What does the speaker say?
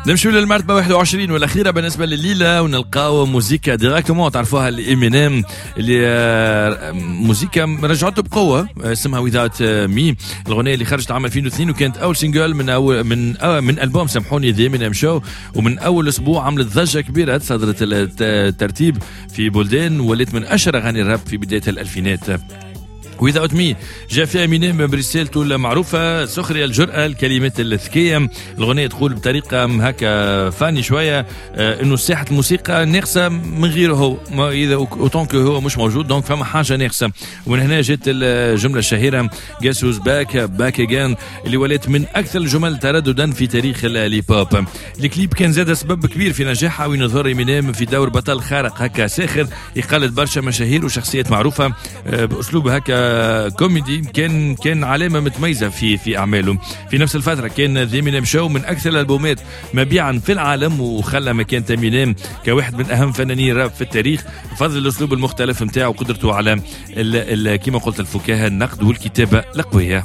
نمشي للمرتبة 21 والأخيرة بالنسبة لليلة، ونلقاو موسيقى ديراكتومون تعرفوها لإمينيم اللي موسيقى رجعته بقوة اسمها Without Me، الأغنية اللي خرجت عام 2002 وكانت أول سينجل من ألبوم سامحوني ذا إمينيم شو، ومن أول أسبوع عملت ضجة كبيرة، تصدرت الترتيب في بلدان وليت من أشهر أغاني الراب في بداية الألفينات. Without Me جاء فيها إمينيم برسالته المعروفة، سخرية، الجرأة، الكلمات الذكية. الأغنية تقول بطريقة هكا فاني شوية إنه ساحة الموسيقى ناقصة من غيره هو، إذا أوتونك هو مش موجود دونك فما حاجة ناقصة. ومن هنا جت الجملة الشهيرة Guess who's back again اللي ولات من أكثر الجمل ترددا في تاريخ الهيب هوب. الكليب كان زاد سبب كبير في نجاحها، وينظر إمينيم في دور بطل خارق هكا ساخر يقلد برشا مشاهير وشخصيات معروفة بأسلوب هكا كوميدي، كان علامة متميزة في أعماله. في نفس الفترة كان ذا إمينيم شو من أكثر الألبومات مبيعا في العالم، وخلى مكانة إمينيم كواحد من أهم فنانين الراب في التاريخ بفضل الأسلوب المختلف متاعه وقدرته على كما قلت الفكاهة، النقد والكتابة القوية.